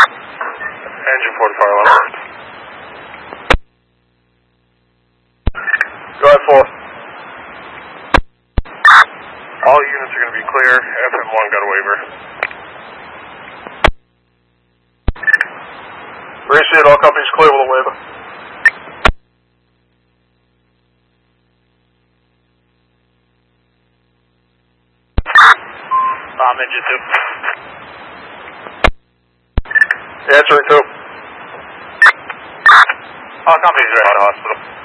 Engine 4511. Go ahead, 4. All units are going to be clear. FM1 got a waiver. Appreciate all companies clear with a waiver. Engine 2. Answering 2. All companies are at the hospital.